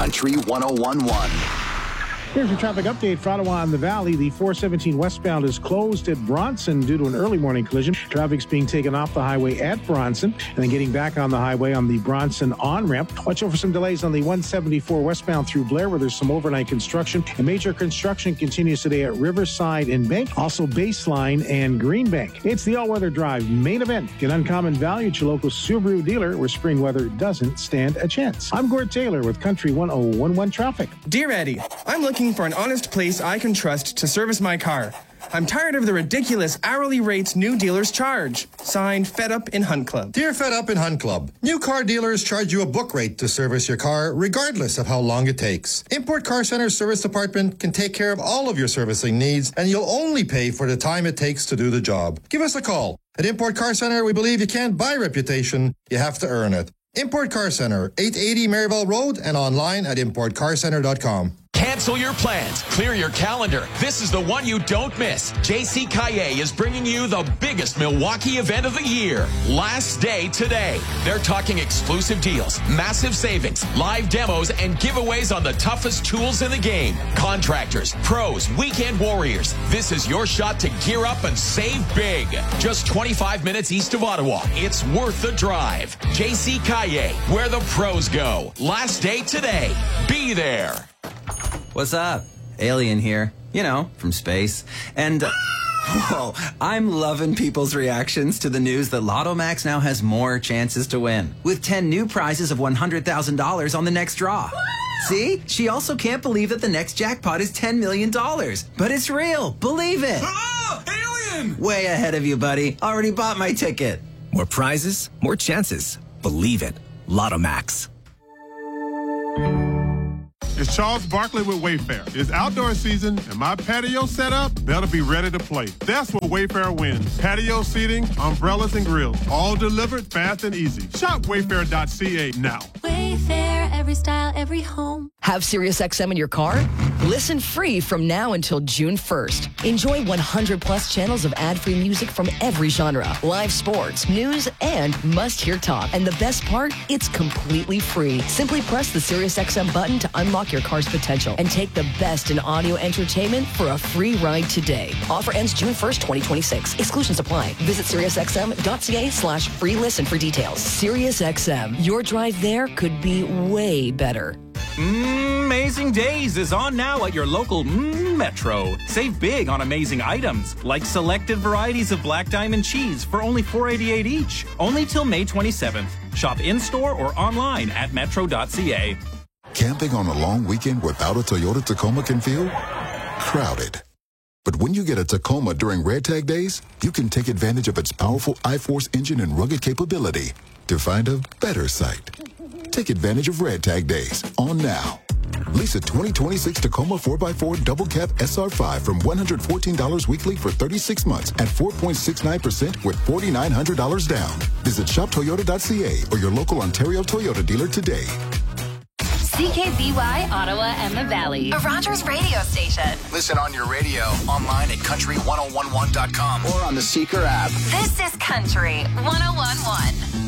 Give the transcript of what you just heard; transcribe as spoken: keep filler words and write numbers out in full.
Country one oh one point one. Here's your traffic update for Ottawa and the Valley. The four seventeen westbound is closed at Bronson due to an early morning collision. Traffic's being taken off the highway at Bronson and then getting back on the highway on the Bronson on-ramp. Watch out for some delays on the one seventy-four westbound through Blair where there's some overnight construction. And major construction continues today at Riverside and Bank, also Baseline and Greenbank. It's the all-weather drive main event. Get uncommon value at your local Subaru dealer where spring weather doesn't stand a chance. I'm Gord Taylor with Country one oh one point one Traffic. Dear Eddie, I'm looking for an honest place I can trust to service my car. I'm tired of the ridiculous hourly rates new dealers charge. Signed, Fed Up in Hunt Club. Dear Fed Up in Hunt Club, new car dealers charge you a book rate to service your car regardless of how long it takes. Import Car Center's service department can take care of all of your servicing needs and you'll only pay for the time it takes to do the job. Give us a call. At Import Car Center, we believe you can't buy reputation, you have to earn it. Import Car Center, eight eighty Maryville Road and online at import car center dot com. Cancel your plans. Clear your calendar. This is the one you don't miss. J C Kaye is bringing you the biggest Milwaukee event of the year. Last day today. They're talking exclusive deals, massive savings, live demos, and giveaways on the toughest tools in the game. Contractors, pros, weekend warriors. This is your shot to gear up and save big. Just twenty-five minutes east of Ottawa. It's worth the drive. J C Kaye, where the pros go. Last day today. Be there. What's up? Alien here. You know, from space. And, uh, whoa, I'm loving people's reactions to the news that Lotto Max now has more chances to win, with ten new prizes of one hundred thousand dollars on the next draw. See? She also can't believe that the next jackpot is ten million dollars. But it's real. Believe it. Ah, alien! Way ahead of you, buddy. Already bought my ticket. More prizes, more chances. Believe it. Lotto Max. It's Charles Barkley with Wayfair. It's outdoor season, and my patio setup better be ready to play. That's what Wayfair wins. Patio seating, umbrellas, and grills, all delivered fast and easy. Shop wayfair dot c a now. Wayfair, every style, every home. Have SiriusXM in your car? Listen free from now until June first. Enjoy one hundred plus channels of ad-free music from every genre, live sports, news, and must-hear talk. And the best part? It's completely free. Simply press the SiriusXM button to unlock your car's potential and take the best in audio entertainment for a free ride today. Offer ends June first, twenty twenty-six. Exclusions apply. Visit SiriusXM.ca slash free listen for details. SiriusXM. Your drive there could be way better. Mm, Amazing Days is on now at your local mm, Metro. Save big on amazing items, like selected varieties of Black Diamond cheese for only four dollars and eighty-eight cents each. Only till May twenty-seventh. Shop in-store or online at metro dot c a. Camping on a long weekend without a Toyota Tacoma can feel crowded. But when you get a Tacoma during Red Tag Days, you can take advantage of its powerful I-Force engine and rugged capability to find a better site. Take advantage of Red Tag Days on now. Lease a twenty twenty-six Tacoma four by four Double Cab S R five from one hundred fourteen dollars weekly for thirty-six months at four point six nine percent with four thousand nine hundred dollars down. Visit shop toyota dot c a or your local Ontario Toyota dealer today. C K B Y, Ottawa and the Valley. A Rogers radio station. Listen on your radio, online at country ten eleven dot com or on the Seeker app. This is Country ten eleven.